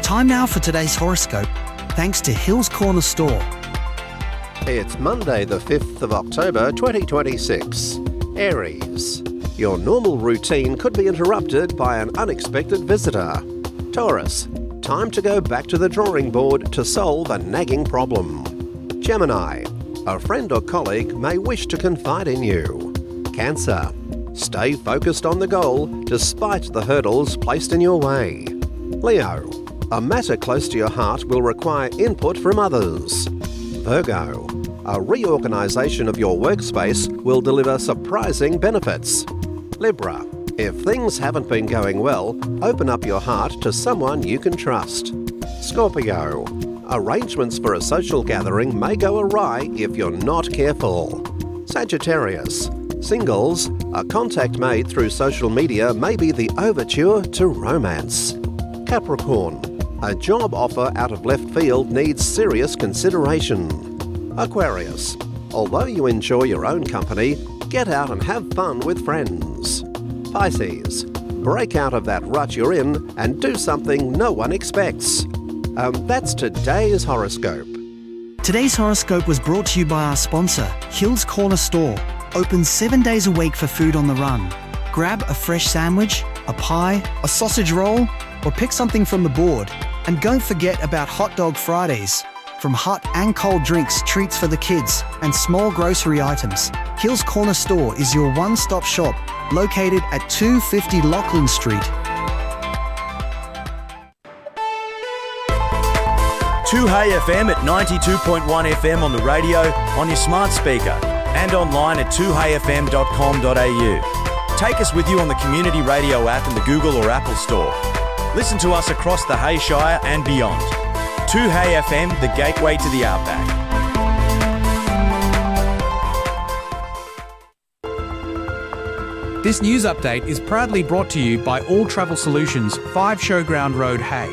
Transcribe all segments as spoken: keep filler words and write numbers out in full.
Time now for today's horoscope, thanks to Hills Corner Store. It's Monday the fifth of October twenty twenty-six. Aries. Your normal routine could be interrupted by an unexpected visitor. Taurus. Time to go back to the drawing board to solve a nagging problem. Gemini. A friend or colleague may wish to confide in you. Cancer. Stay focused on the goal despite the hurdles placed in your way. Leo. A matter close to your heart will require input from others. Virgo. A reorganisation of your workspace will deliver surprising benefits. Libra. If things haven't been going well, open up your heart to someone you can trust. Scorpio. Arrangements for a social gathering may go awry if you're not careful. Sagittarius. Singles. A contact made through social media may be the overture to romance. Capricorn. A job offer out of left field needs serious consideration. Aquarius. Although you enjoy your own company, get out and have fun with friends. Pisces. Break out of that rut you're in and do something no one expects. Um, that's today's horoscope. Today's horoscope was brought to you by our sponsor, Hills Corner Store. Open seven days a week for food on the run. Grab a fresh sandwich, a pie, a sausage roll, or pick something from the board. And don't forget about Hot Dog Fridays. From hot and cold drinks, treats for the kids, and small grocery items, Hills Corner Store is your one-stop shop, located at two fifty Lachlan Street. two Hey F M at ninety-two point one F M on the radio, on your smart speaker, and online at two hey f m dot com dot a u. Take us with you on the Community Radio app in the Google or Apple Store. Listen to us across the Hay Shire and beyond. two Hey F M, the gateway to the outback. This news update is proudly brought to you by All Travel Solutions, five Showground Road, Hay.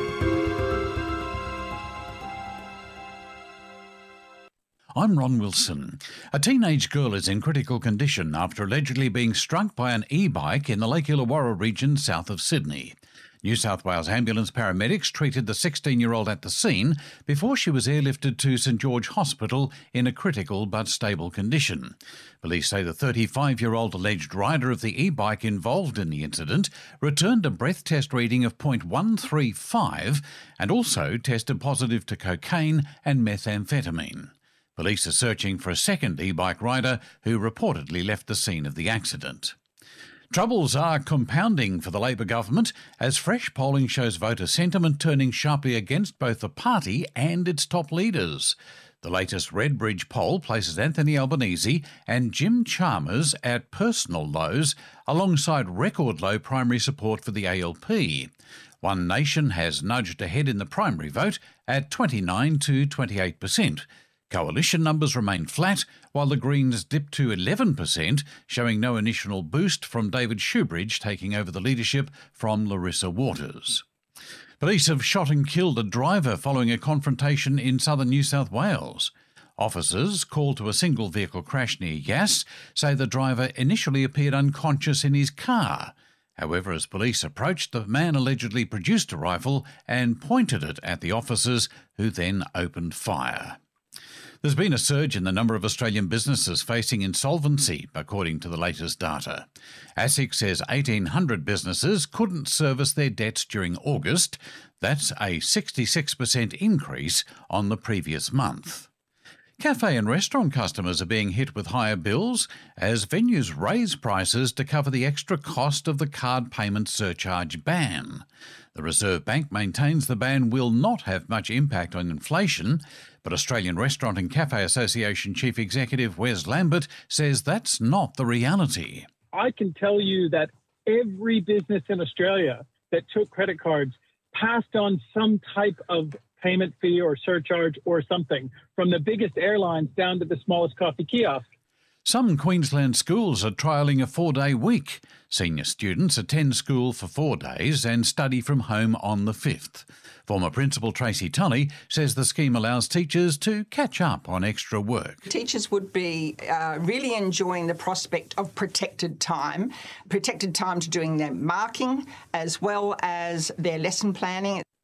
I'm Ron Wilson. A teenage girl is in critical condition after allegedly being struck by an e-bike in the Lake Illawarra region south of Sydney. New South Wales ambulance paramedics treated the sixteen-year-old at the scene before she was airlifted to St George Hospital in a critical but stable condition. Police say the thirty-five-year-old alleged rider of the e-bike involved in the incident returned a breath test reading of point one three five and also tested positive to cocaine and methamphetamine. Police are searching for a second e-bike rider who reportedly left the scene of the accident. Troubles are compounding for the Labor government as fresh polling shows voter sentiment turning sharply against both the party and its top leaders. The latest Redbridge poll places Anthony Albanese and Jim Chalmers at personal lows alongside record low primary support for the A L P. One Nation has nudged ahead in the primary vote at twenty-nine to twenty-eight percent. Coalition numbers remain flat, while the Greens dipped to eleven percent, showing no initial boost from David Shoebridge taking over the leadership from Larissa Waters. Police have shot and killed a driver following a confrontation in southern New South Wales. Officers, called to a single vehicle crash near Yass, say the driver initially appeared unconscious in his car. However, as police approached, the man allegedly produced a rifle and pointed it at the officers, who then opened fire. There's been a surge in the number of Australian businesses facing insolvency, according to the latest data. ASIC says eighteen hundred businesses couldn't service their debts during August. That's a sixty-six percent increase on the previous month. Cafe and restaurant customers are being hit with higher bills as venues raise prices to cover the extra cost of the card payment surcharge ban. The Reserve Bank maintains the ban will not have much impact on inflation, but Australian Restaurant and Cafe Association Chief Executive Wes Lambert says that's not the reality. I can tell you that every business in Australia that took credit cards passed on some type of payment fee or surcharge or something, from the biggest airlines down to the smallest coffee kiosk. Some Queensland schools are trialling a four-day week. Senior students attend school for four days and study from home on the fifth. Former Principal Tracy Tully says the scheme allows teachers to catch up on extra work. Teachers would be uh, really enjoying the prospect of protected time, protected time to doing their marking as well as their lesson planning.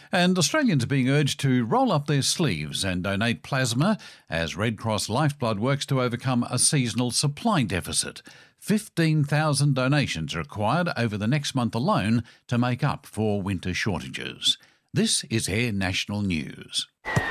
And Australians are being urged to roll up their sleeves and donate plasma as Red Cross Lifeblood works to overcome a seasonal supply deficit. fifteen thousand donations are required over the next month alone to make up for winter shortages. This is Air National News.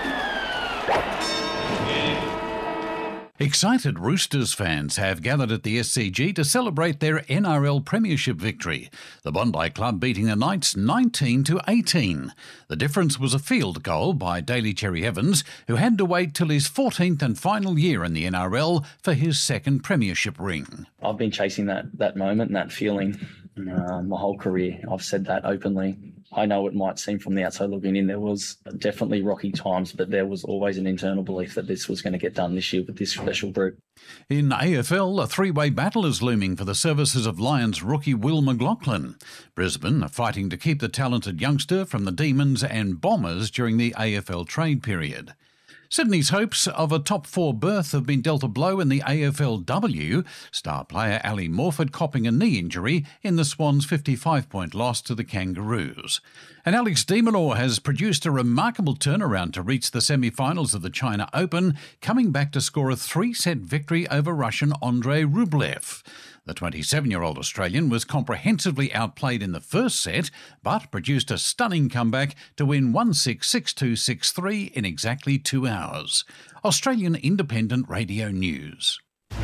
Excited Roosters fans have gathered at the S C G to celebrate their N R L Premiership victory, the Bondi Club beating the Knights nineteen to eighteen. The difference was a field goal by Daly Cherry Evans, who had to wait till his fourteenth and final year in the N R L for his second Premiership ring. I've been chasing that that moment and that feeling uh, my whole career. I've said that openly. I know it might seem from the outside looking in, there was definitely rocky times, but there was always an internal belief that this was going to get done this year with this special group. In A F L, a three-way battle is looming for the services of Lions rookie Will McLaughlin. Brisbane are fighting to keep the talented youngster from the Demons and Bombers during the A F L trade period. Sydney's hopes of a top four berth have been dealt a blow in the A F L W, star player Ali Morford copping a knee injury in the Swans' fifty-five point loss to the Kangaroos. And Alex de Minaur has produced a remarkable turnaround to reach the semi-finals of the China Open, coming back to score a three-set victory over Russian Andrei Rublev. The twenty-seven-year-old Australian was comprehensively outplayed in the first set, but produced a stunning comeback to win one six, six two, six three in exactly two hours. Australian Independent Radio News.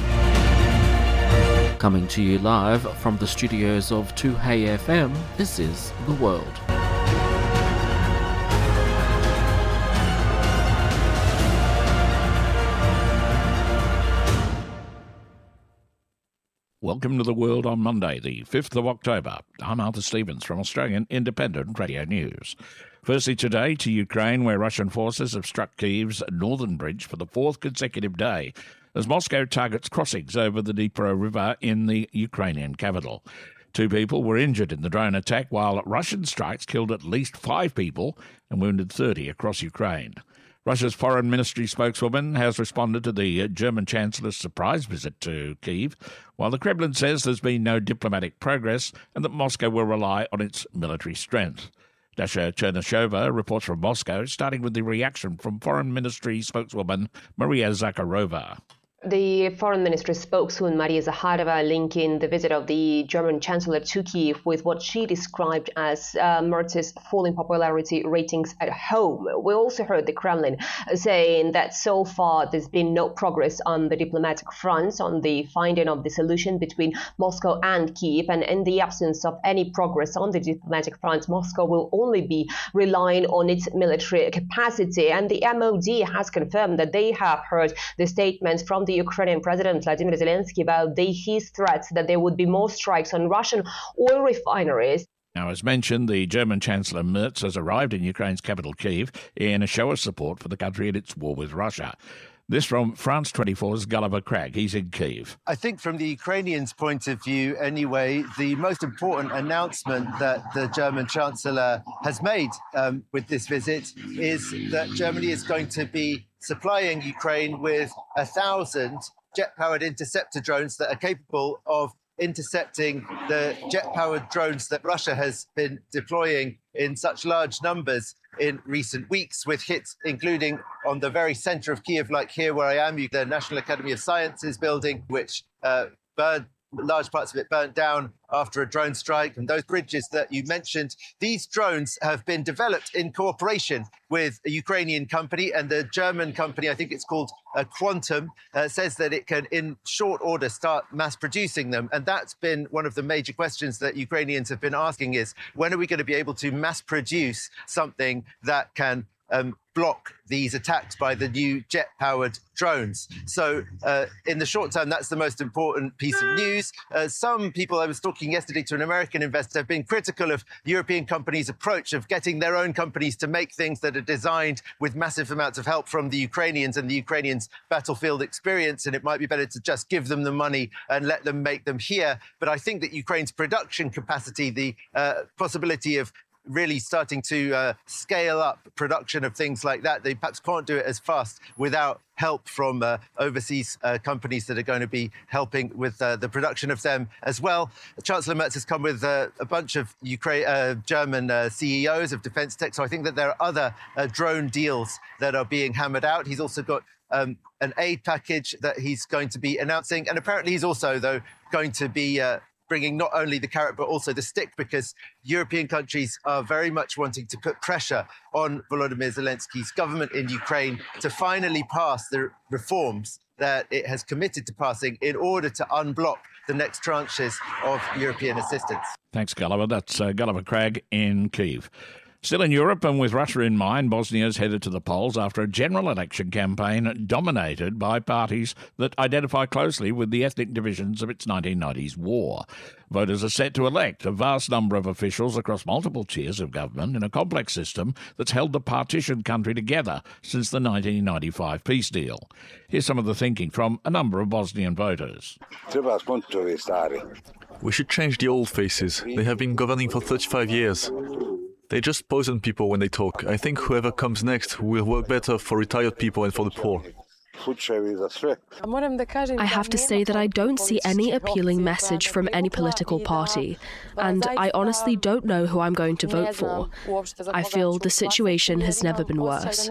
Coming to you live from the studios of two Hey F M, this is The World. Welcome to The World on Monday, the fifth of October. I'm Arthur Stevens from Australian Independent Radio News. Firstly today to Ukraine, where Russian forces have struck Kyiv's northern bridge for the fourth consecutive day as Moscow targets crossings over the Dnipro River in the Ukrainian capital. Two people were injured in the drone attack, while Russian strikes killed at least five people and wounded thirty across Ukraine. Russia's Foreign Ministry spokeswoman has responded to the German Chancellor's surprise visit to Kyiv, while the Kremlin says there's been no diplomatic progress and that Moscow will rely on its military strength. Dasha Chernyshova reports from Moscow, starting with the reaction from Foreign Ministry spokeswoman Maria Zakharova. The Foreign Ministry spokeswoman Maria Zakharova linking the visit of the German Chancellor to Kyiv with what she described as uh, Mertz's falling popularity ratings at home. We also heard the Kremlin saying that so far there's been no progress on the diplomatic front on the finding of the solution between Moscow and Kyiv, and in the absence of any progress on the diplomatic front, Moscow will only be relying on its military capacity. And the M O D has confirmed that they have heard the statements from the Ukrainian President Vladimir Zelensky about the, his threats that there would be more strikes on Russian oil refineries. Now, as mentioned, the German Chancellor Merz has arrived in Ukraine's capital, Kyiv, in a show of support for the country in its war with Russia. This from France twenty-four's Gulliver Cragg. He's in Kyiv. I think from the Ukrainians' point of view, anyway, the most important announcement that the German Chancellor has made um, with this visit is that Germany is going to be supplying Ukraine with a thousand jet-powered interceptor drones that are capable of intercepting the jet-powered drones that Russia has been deploying in such large numbers in recent weeks, with hits including on the very center of Kyiv, like here where I am, the National Academy of Sciences building, which uh, burned, large parts of it burnt down after a drone strike, and those bridges that you mentioned. These drones have been developed in cooperation with a Ukrainian company, and the German company, I think it's called uh, Quantum, uh, says that it can, in short order, start mass producing them. And that's been one of the major questions that Ukrainians have been asking is, when are we going to be able to mass produce something that can um, block these attacks by the new jet-powered drones? So uh, in the short term, that's the most important piece of news. Uh, some people, I was talking yesterday to an American investor, have been critical of European companies' approach of getting their own companies to make things that are designed with massive amounts of help from the Ukrainians and the Ukrainians' battlefield experience, and it might be better to just give them the money and let them make them here. But I think that Ukraine's production capacity, the uh, possibility of really starting to uh, scale up production of things like that. They perhaps can't do it as fast without help from uh, overseas uh, companies that are going to be helping with uh, the production of them as well. Chancellor Merz has come with uh, a bunch of Ukraine, uh, German uh, C E Os of defence tech, so I think that there are other uh, drone deals that are being hammered out. He's also got um, an aid package that he's going to be announcing, and apparently he's also, though, going to be uh, bringing not only the carrot but also the stick, because European countries are very much wanting to put pressure on Volodymyr Zelensky's government in Ukraine to finally pass the reforms that it has committed to passing in order to unblock the next tranches of European assistance. Thanks, Gulliver. That's uh, Gulliver Cragg in Kyiv. Still in Europe, and with Russia in mind, Bosnia's headed to the polls after a general election campaign dominated by parties that identify closely with the ethnic divisions of its nineteen nineties war. Voters are set to elect a vast number of officials across multiple tiers of government in a complex system that's held the partitioned country together since the nineteen ninety-five peace deal. Here's some of the thinking from a number of Bosnian voters. We should change the old faces. They have been governing for thirty-five years. They just poison people when they talk. I think whoever comes next will work better for retired people and for the poor. I have to say that I don't see any appealing message from any political party, and I honestly don't know who I'm going to vote for. I feel the situation has never been worse.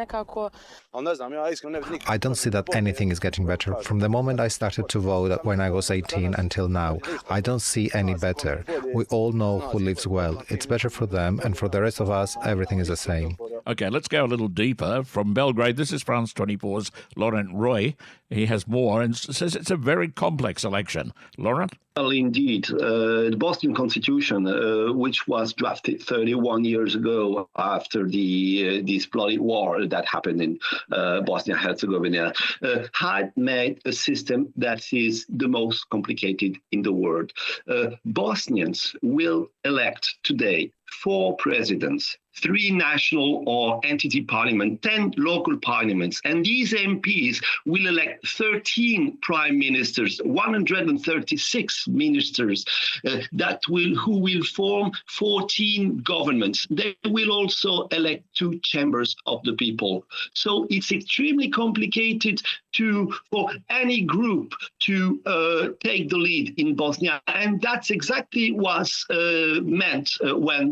I don't see that anything is getting better. From the moment I started to vote when I was eighteen until now, I don't see any better. We all know who lives well. It's better for them, and for the rest of us, everything is the same. OK, let's go a little deeper. From Belgrade, this is France twenty-four's Laurent Roy. He has more and says it's a very complex election. Laurent? Well, indeed. Uh, the Bosnian Constitution, uh, which was drafted thirty-one years ago after the uh, this bloody war that happened in uh, Bosnia-Herzegovina, uh, had made a system that is the most complicated in the world. Uh, Bosnians will elect today four presidents, three national or entity parliament, ten local parliaments, and these M Ps will elect thirteen prime ministers, one hundred thirty-six ministers uh, that will who will form fourteen governments. They will also elect two chambers of the people. So it's extremely complicated to for any group to uh, take the lead in Bosnia, and that's exactly what uh, meant uh, when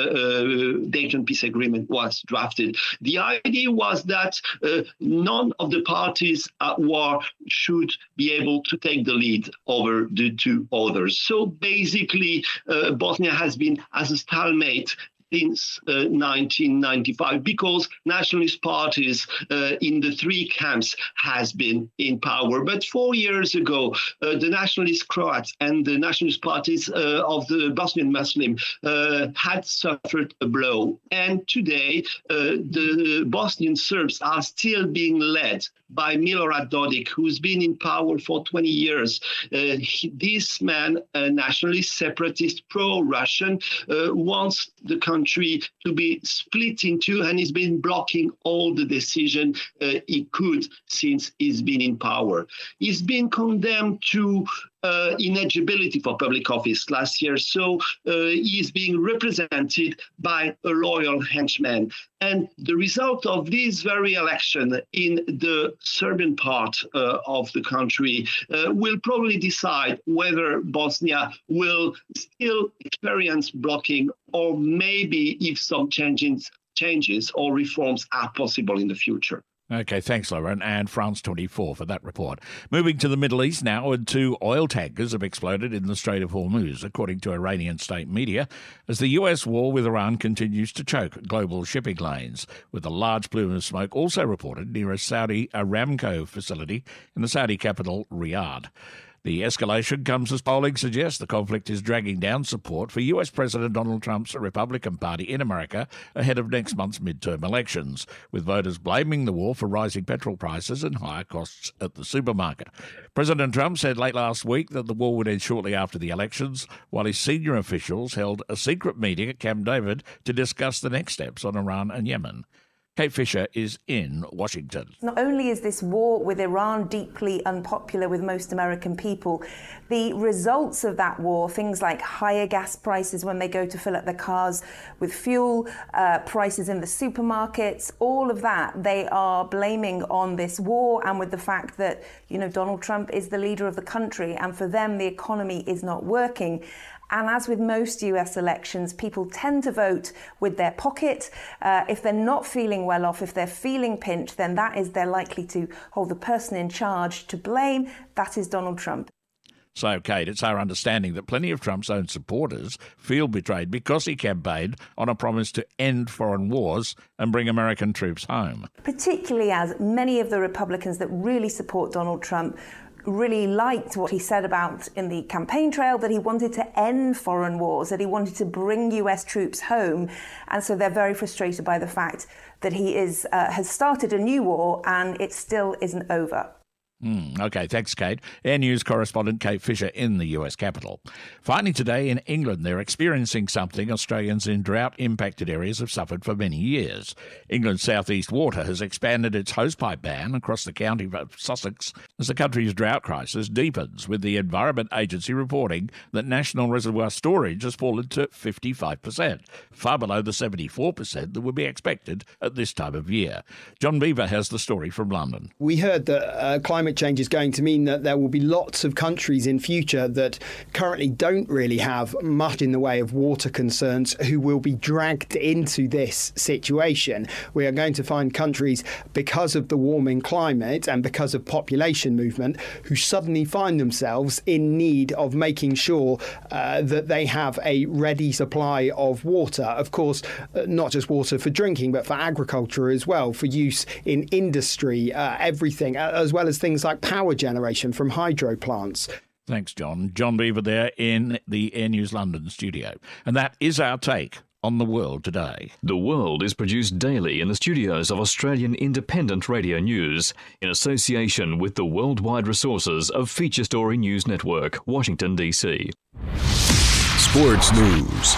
the uh, Dayton Peace Agreement was drafted. The idea was that uh, none of the parties at war should be able to take the lead over the two others. So basically, uh, Bosnia has been as a stalemate since uh, nineteen ninety-five, because nationalist parties uh, in the three camps has been in power. But four years ago, uh, the nationalist Croats and the nationalist parties uh, of the Bosnian Muslim uh, had suffered a blow. And today, uh, the Bosnian Serbs are still being led by Milorad Dodik, who's been in power for twenty years. Uh, he, this man, a nationalist, separatist, pro-Russian, uh, wants the country to be split in two, and he's been blocking all the decision uh, he could since he's been in power. He's been condemned to Uh, ineligibility for public office last year. So uh, he's being represented by a loyal henchman. And the result of this very election in the Serbian part uh, of the country uh, will probably decide whether Bosnia will still experience blocking, or maybe if some changes, changes or reforms are possible in the future. OK, thanks, Lauren, and France twenty-four for that report. Moving to the Middle East now, and two oil tankers have exploded in the Strait of Hormuz, according to Iranian state media, as the U S war with Iran continues to choke global shipping lanes, with a large plume of smoke also reported near a Saudi Aramco facility in the Saudi capital, Riyadh. The escalation comes as polling suggests the conflict is dragging down support for U S President Donald Trump's Republican Party in America ahead of next month's midterm elections, with voters blaming the war for rising petrol prices and higher costs at the supermarket. President Trump said late last week that the war would end shortly after the elections, while his senior officials held a secret meeting at Camp David to discuss the next steps on Iran and Yemen. Kate Fisher is in Washington. Not only is this war with Iran deeply unpopular with most American people, the results of that war, things like higher gas prices when they go to fill up their cars with fuel, uh, prices in the supermarkets, all of that, they are blaming on this war and with the fact that, you know, Donald Trump is the leader of the country, and for them the economy is not working. And as with most U S elections, people tend to vote with their pocket. Uh, if they're not feeling well off, if they're feeling pinched, then that is they're likely to hold the person in charge to blame. That is Donald Trump. So, Kate, it's our understanding that plenty of Trump's own supporters feel betrayed because he campaigned on a promise to end foreign wars and bring American troops home. Particularly as many of the Republicans that really support Donald Trump really liked what he said about in the campaign trail, that he wanted to end foreign wars, that he wanted to bring U S troops home. And so they're very frustrated by the fact that he is uh, has started a new war and it still isn't over. Mm, OK, thanks, Kate. Air News correspondent Kate Fisher in the U S capital. Finally today in England, they're experiencing something Australians in drought-impacted areas have suffered for many years. England's South East Water has expanded its hosepipe ban across the county of Sussex as the country's drought crisis deepens, with the Environment Agency reporting that national reservoir storage has fallen to fifty-five percent, far below the seventy-four percent that would be expected at this time of year. John Beaver has the story from London. We heard that uh, climate change is going to mean that there will be lots of countries in future that currently don't really have much in the way of water concerns who will be dragged into this situation. We are going to find countries, because of the warming climate and because of population movement, who suddenly find themselves in need of making sure uh, that they have a ready supply of water. Of course, uh, not just water for drinking, but for agriculture as well, for use in industry, uh, everything, as well as things like power generation from hydro plants. Thanks, John. John Beaver there in the Air News London studio. And that is our take on the world today. The World is produced daily in the studios of Australian Independent Radio News in association with the worldwide resources of Feature Story News Network, Washington, D C. Sports News.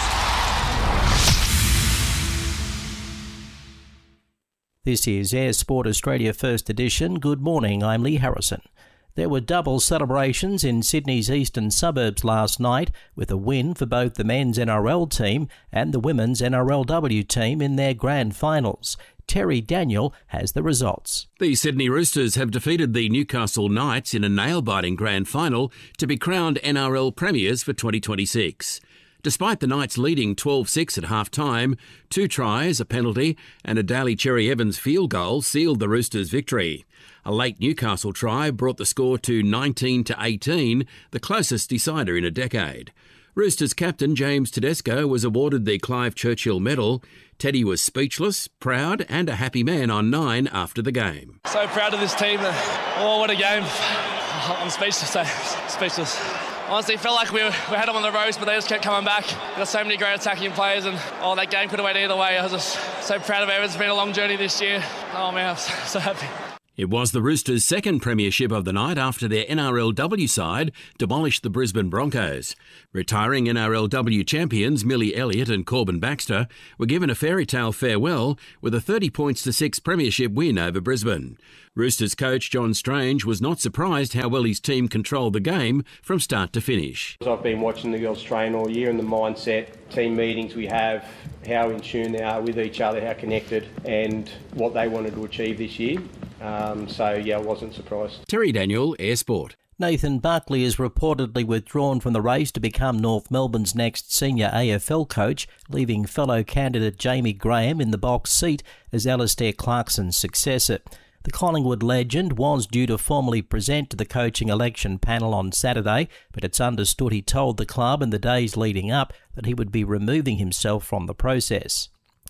This is Air Sport Australia First Edition. Good morning, I'm Lee Harrison. There were double celebrations in Sydney's eastern suburbs last night, with a win for both the men's N R L team and the women's N R L W team in their grand finals. Terry Daniel has the results. The Sydney Roosters have defeated the Newcastle Knights in a nail-biting grand final to be crowned N R L premiers for twenty twenty-six. Despite the Knights leading twelve six at half-time, two tries, a penalty and a Daly Cherry Evans field goal sealed the Roosters' victory. A late Newcastle try brought the score to nineteen to eighteen, the closest decider in a decade. Roosters captain James Tedesco was awarded the Clive Churchill Medal. Teddy was speechless, proud and a happy man on nine after the game. So proud of this team. Oh, what a game. I'm speechless. Speechless. Honestly, it felt like we, were, we had them on the ropes, but they just kept coming back. We got so many great attacking players, and oh, that game could have went either way. I was just so proud of it. It's been a long journey this year. Oh, man, I'm so, so happy. It was the Roosters' second premiership of the night after their N R L W side demolished the Brisbane Broncos. Retiring N R L W champions Millie Elliott and Corbin Baxter were given a fairy tale farewell with a thirty points to six premiership win over Brisbane. Roosters coach John Strange was not surprised how well his team controlled the game from start to finish. I've been watching the girls train all year, and the mindset, team meetings we have, how in tune they are with each other, how connected, and what they wanted to achieve this year. Um, so, yeah, I wasn't surprised. Terry Daniel, Air Sport. Nathan Buckley is reportedly withdrawn from the race to become North Melbourne's next senior A F L coach, leaving fellow candidate Jamie Graham in the box seat as Alistair Clarkson's successor. The Collingwood legend was due to formally present to the coaching election panel on Saturday, but it's understood he told the club in the days leading up that he would be removing himself from the process.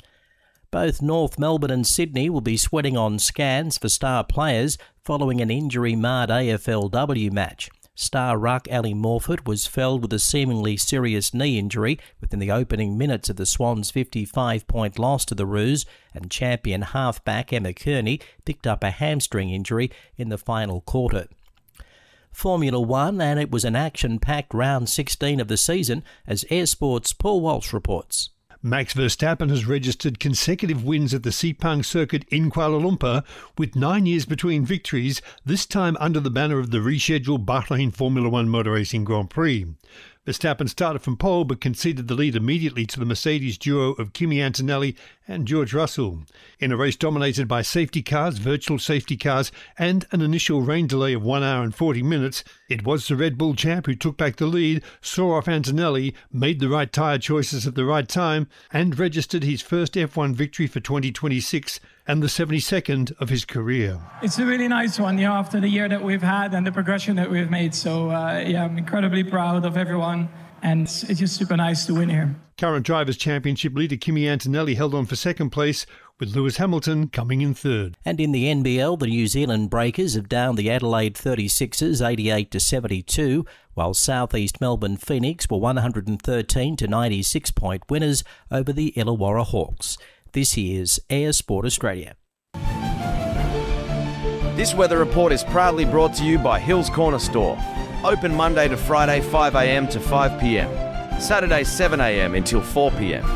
Both North Melbourne and Sydney will be sweating on scans for star players following an injury-marred A F L W match. Star ruck Ali Morford was felled with a seemingly serious knee injury within the opening minutes of the Swans' fifty-five point loss to the Roos, and champion halfback Emma Kearney picked up a hamstring injury in the final quarter. Formula One, and it was an action-packed round sixteen of the season, as Air Sport's Paul Walsh reports. Max Verstappen has registered consecutive wins at the Sepang circuit in Kuala Lumpur, with nine years between victories, this time under the banner of the rescheduled Bahrain Formula One Motor Racing Grand Prix. Verstappen started from pole but conceded the lead immediately to the Mercedes duo of Kimi Antonelli and George Russell. In a race dominated by safety cars, virtual safety cars and an initial rain delay of one hour and forty minutes, it was the Red Bull champ who took back the lead, saw off Antonelli, made the right tyre choices at the right time and registered his first F one victory for twenty twenty-six and the seventy-second of his career. It's a really nice one, you know, after the year that we've had and the progression that we've made. So, uh, yeah, I'm incredibly proud of everyone, and it's, it's just super nice to win here. Current Drivers' Championship leader Kimi Antonelli held on for second place, with Lewis Hamilton coming in third. And in the N B L, the New Zealand Breakers have downed the Adelaide thirty-sixers eighty-eight to seventy-two, while South East Melbourne Phoenix were one hundred thirteen to ninety-six point winners over the Illawarra Hawks. This is Air Sport Australia. This weather report is proudly brought to you by Hills Corner Store. Open Monday to Friday five a m to five p m. Saturday seven a m until four p m.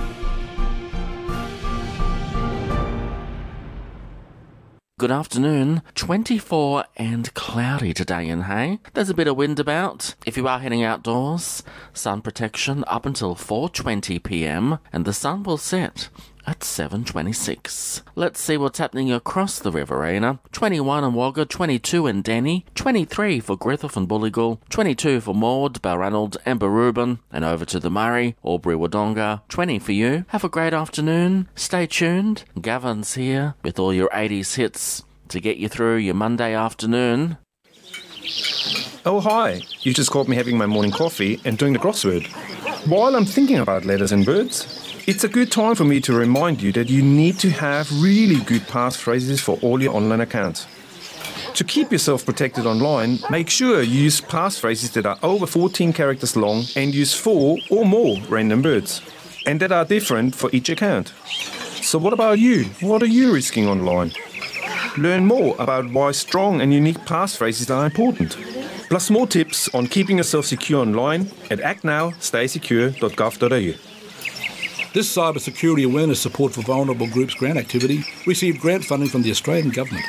Good afternoon. twenty-four and cloudy today in Hay. There's a bit of wind about. If you are heading outdoors, sun protection up until four twenty p m and the sun will set at seven twenty-six. Let's see what's happening across the Riverina. twenty-one in Wagga, twenty-two in Denny, twenty-three for Griffith and Bulligal, twenty-two for Maud, Balranald and Barubin, and over to the Murray, Albury Wodonga, twenty for you. Have a great afternoon. Stay tuned. Gavin's here with all your eighties hits to get you through your Monday afternoon. Oh, hi. You just caught me having my morning coffee and doing the crossword. While I'm thinking about letters and words, it's a good time for me to remind you that you need to have really good passphrases for all your online accounts. To keep yourself protected online, make sure you use passphrases that are over fourteen characters long and use four or more random words, and that are different for each account. So what about you? What are you risking online? Learn more about why strong and unique passphrases are important. Plus more tips on keeping yourself secure online at act now stay secure dot gov dot a u. This cybersecurity awareness support for vulnerable groups grant activity received grant funding from the Australian Government.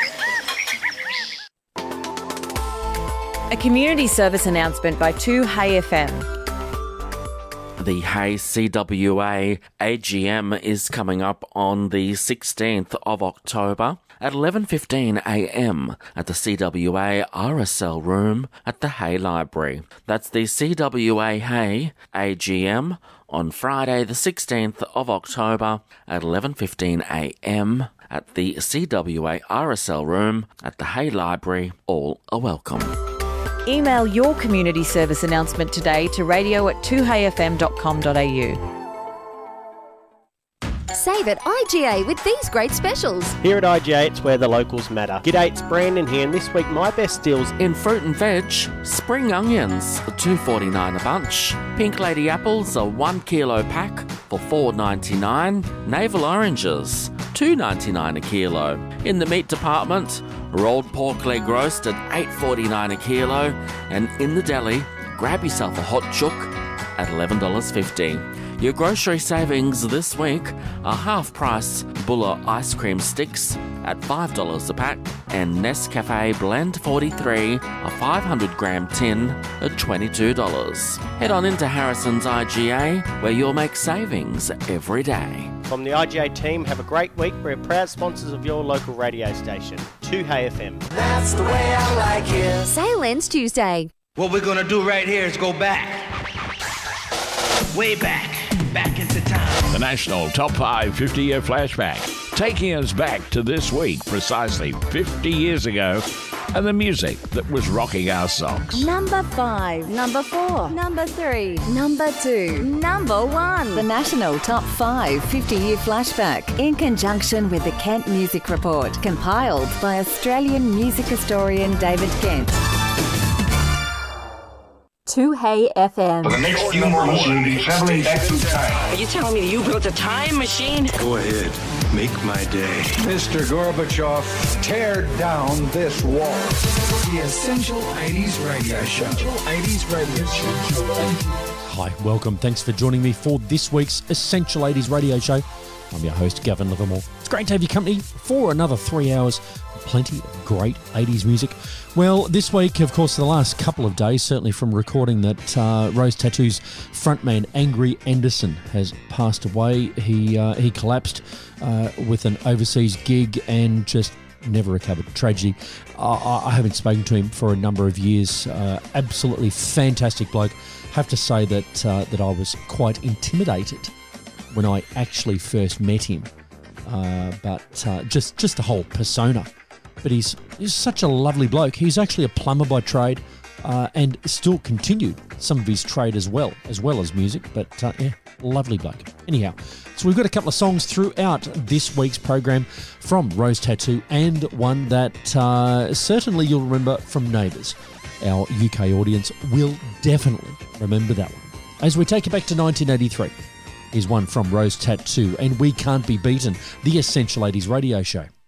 A community service announcement by two Hay F M. The Hay C W A A G M is coming up on the sixteenth of October at eleven fifteen a m at the C W A R S L room at the Hay Library. That's the C W A Hay A G M on Friday the sixteenth of October at eleven fifteen a m at the C W A R S L room at the Hay Library. All are welcome. Email your community service announcement today to radio at two hay f m dot com dot a u. Save at I G A with these great specials. Here at I G A, it's where the locals matter. G'day, it's Brandon here, and this week my best deals in fruit and veg. Spring onions, two forty-nine a bunch. Pink lady apples, a one kilo pack for four ninety-nine. Navel oranges, two ninety-nine a kilo. In the meat department, rolled pork leg roast at eight forty-nine a kilo, and in the deli, grab yourself a hot chook at eleven dollars fifty. Your grocery savings this week are half-price Buller ice cream sticks at five dollars a pack and Nescafe Blend forty-three, a five hundred gram tin at twenty-two dollars. Head on into Harrison's I G A where you'll make savings every day. From the I G A team, have a great week. We're proud sponsors of your local radio station, two Hay F M. That's the way I like it. Sale ends Tuesday. What we're going to do right here is go back. Way back. Back into time. The National Top five fifty-year flashback, taking us back to this week, precisely fifty years ago, and the music that was rocking our socks. Number five, number four, number three, number two, number one. The National Top five fifty-year flashback, in conjunction with the Kent Music Report, compiled by Australian music historian David Kent. two Hay F M. For the next few months, you'll be traveling back through time. Are you telling me you built a time machine? Go ahead. Make my day. Mister Gorbachev, tear down this wall. The Essential eighties Radio Show. Essential eighties Radio Show. Hi, welcome. Thanks for joining me for this week's Essential eighties radio show. I'm your host, Gavin Livermore. It's great to have you company for another three hours of plenty of great eighties music. Well, this week, of course, the last couple of days, certainly from recording that uh, Rose Tattoo's frontman, Angry Anderson, has passed away. He, uh, he collapsed uh, with an overseas gig and just never recovered. Tragedy. I, I haven't spoken to him for a number of years. Uh, absolutely fantastic bloke. Have to say that uh, that I was quite intimidated when I actually first met him. Uh, but uh, just just the whole persona. But he's he's such a lovely bloke. He's actually a plumber by trade, uh, and still continued some of his trade as well, as well as music. But uh, yeah, lovely bloke. Anyhow, so we've got a couple of songs throughout this week's program from Rose Tattoo, and one that uh, certainly you'll remember from Neighbours. Our U K audience will definitely remember that one. As we take it back to nineteen eighty-three, here's one from Rose Tattoo and We Can't Be Beaten, the Essential eighties radio show.